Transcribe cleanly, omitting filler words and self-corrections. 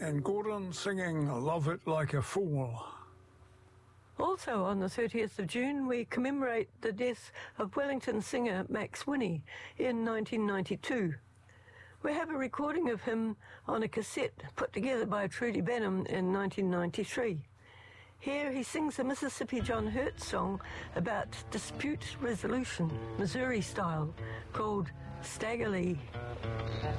and Gordon singing Love It Like a Fool. Also on the 30th of June, we commemorate the death of Wellington singer Max Winnie in 1992. We have a recording of him on a cassette put together by Trudy Benham in 1993. Here he sings a Mississippi John Hurt song about dispute resolution, Missouri style, called Stagger Lee.